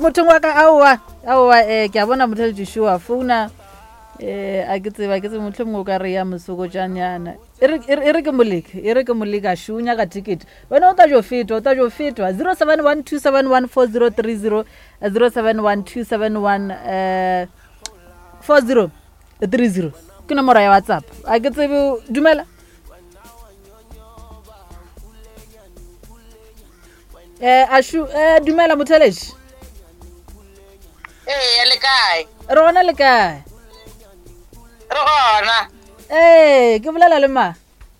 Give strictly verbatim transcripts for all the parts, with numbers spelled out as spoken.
motho wa ka aowa aowa eh ke a bona motheletši shua founa eh a ke tseba ke tse motho mongwe ka re ya mosoko janyana e re ke moleke e re ke moleka shunya ka ticket wena o ta jo fetwa o ta jo fetwa zero seven one two seven one four zero three zero zero seven one two seven one eh four zero three zero ke nomoro ya WhatsApp a ke tsebe dumela eh ashu eh dumela motheletši eh le kae re gona le kae re gona eh ke bolela le ma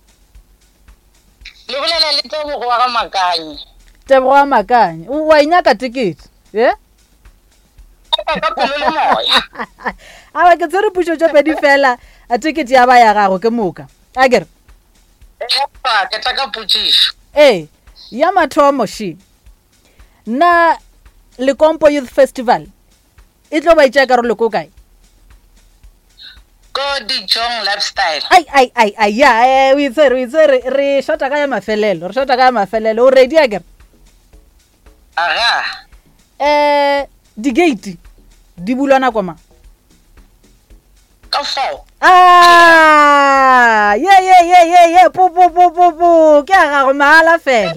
le bolela le Tebogo wa ga Makanye Tebogo wa Makanye wa inyaka ticket eh ka pelo le moya a ke tsere pušo tša pedi fela a ticket ya ba ya gago ke moka a kere eh pa ke tla ka pušišo eh ya mathomo shi na le Kompo Youth Festival e tlo ba itša karolo ko kae ko di Jong Lifestyle ai ai ai ai ya eh we tsere we tsere re shota ka ya mafelelo re shota ka ya mafelelo o ready a kere aga eh di gate di bulwa nako ma ka four ah ye ye ye ye ye pu pu pu pu pu ke a go mala fela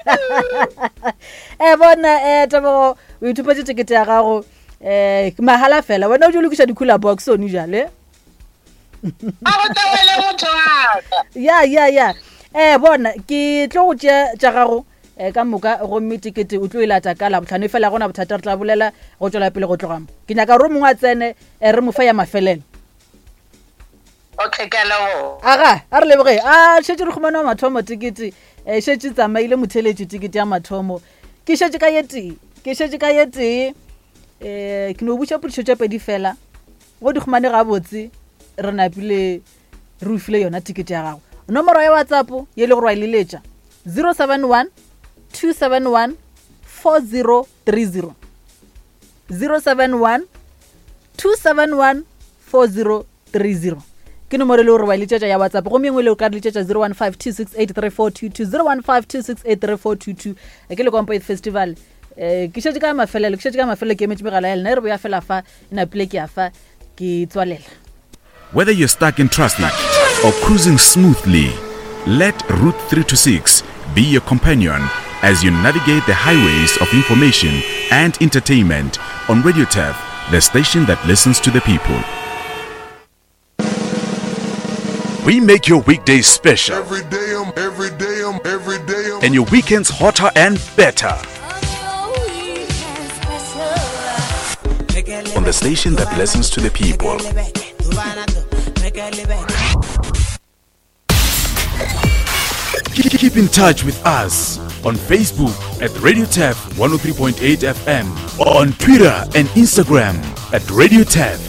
eh bona eh Tebogo o ithupetse ticket ya gago eh mahala fela wena o jolukisha dikula box o ni jale a go tawele motho wa ya ya ya eh bona ke tlo go tša tša gago eh ka moka go mme ticket o tlo ilata ka la botlhano fela gona bothata re tla bolela go tšwela pele go tlogama ke nyaka ro mongwe a tsene re mo fa ya mafelelo okay ka lawo aga a re leboge a šetše re khumana mathomo ticket eh šetše tsamaile motheletši ticket ya mathomo ke šetše ka yete ke šetše ka yete eh ke no butša pušo tša pedi fela go di khumane ga botse re napile re ufile yona ticket ya gago nomoro ya WhatsApp ye le go rwa ileletša zero seven one two seven one four zero three zero zero seven one two seven one four zero three zero ke nomoro le go rwa iletša ya WhatsApp go mengwe le o ka letša zero one five two six eight three four two two zero one five two six eight three four two two ke le Kompo Youth Festival eh ke šetše ka mafelelo ke šetše ka mafelelo ke emetše megala ya lena re bo ya fela fa ina pile ke ya fa ke tswalela. Whether you're stuck in traffic or cruising smoothly, let Route three twenty-six be your companion as you navigate the highways of information and entertainment on Radio T E F, the station that listens to the people. We make your weekdays special. Every day I'm, every day I'm, every day I'm. And your weekends hotter and better. On the station that listens to the people. Keep in touch with us on Facebook at Radio T E F one oh three point eight F M, on Twitter and Instagram at Radio T E F.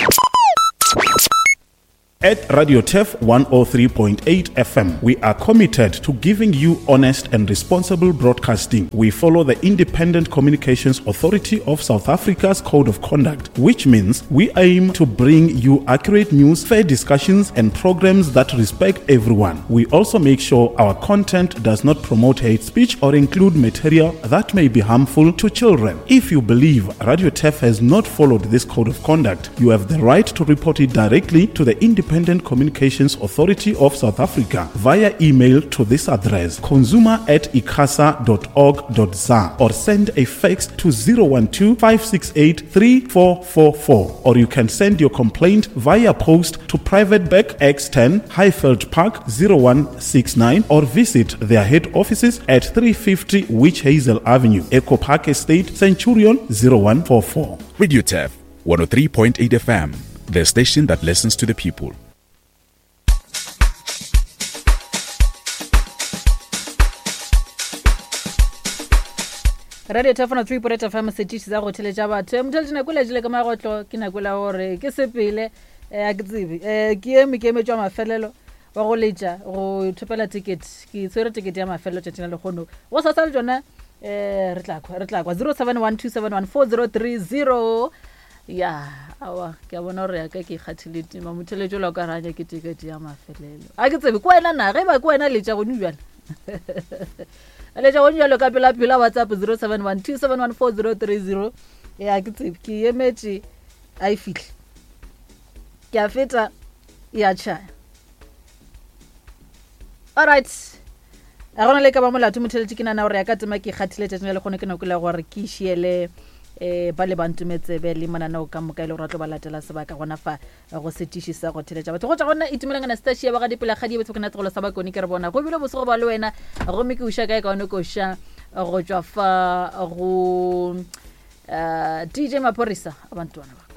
At Radio T E F one oh three point eight F M, we are committed to giving you honest and responsible broadcasting. We follow the Independent Communications Authority of South Africa's Code of Conduct, which means we aim to bring you accurate news, fair discussions, and programs that respect everyone. We also make sure our content does not promote hate speech or include material that may be harmful to children. If you believe Radio T E F has not followed this Code of Conduct, you have the right to report it directly to the Independent Independent Communications Authority of South Africa via email to this address consumer at icasa dot org dot za, or send a fax to zero one two five six eight three four four four, or you can send your complaint via post to Private Bag X ten, Highfield Park zero one six nine, or visit their head offices at three fifty Witch Hazel Avenue, Echo Park Estate, Centurion zero one four four. Radio T E F one oh three point eight F M, the station that listens to the people. Radio T E F one oh three point eight F M setšhiši za go theletša batho motheletši nako le jile ka magotlo ke nako la gore ke sepele a ke tsebe ke eme ke emetšwa mafelelo wa go letša go thopela ticket ke tsere ticket ya mafelelo tšatšina le kgono go sa sa le jona re tla kwa zero seven one two seven one four zero three zero ya awa ke a bona gore ya ka ke ikgathile tima motheletši o la ka ranya ke ticket ya mafelelo a ke tsebe ko wena na ge ba ko wena letša go nubjana le ja go nyalo ka pela pela WhatsApp zero seven one two seven one four zero three zero ya ke tsebe ke emetse a e fihle ke a feta ya tšhaya alright a gona le ka ba molato motheletše ke nana gore ya ka tema ke kgathile tšatšeng le kgone ke nako le gore ke šiele eh ba le bantumetsebe le mananao ka moka ile gore a tlo ba latela sebaka gona fa go setiši sa go theletša batho go tša gona itumelangana station ba ga dipela ga di betso ke na tlogolo sa bakone ke re bona go bile bosego ba le wena go me ke usha kae ka one ko sha go tswa fa go uh, D J Maporisa abantu bana